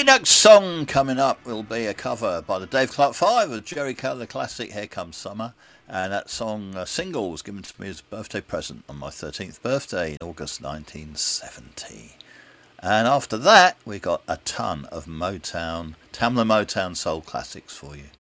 Okay, next song coming up will be a cover by the Dave Clark Five of Jerry Keller classic Here Comes Summer. And that song, single, was given to me as a birthday present on my 13th birthday in August 1970. And after that, we got a ton of Motown, Tamla Motown soul classics for you.